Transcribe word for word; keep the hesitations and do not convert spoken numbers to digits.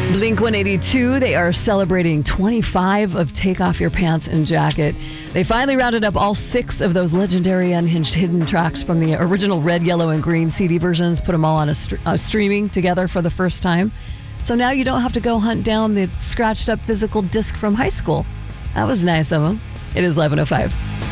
Blink one eighty-two, they are celebrating twenty-five of Take Off Your Pants and Jacket. They finally rounded up all six of those legendary unhinged hidden tracks from the original red, yellow, and green C D versions, put them all on a, st- a streaming together for the first time. So now you don't have to go hunt down the scratched up physical disc from high school. That was nice of them. It is eleven oh five.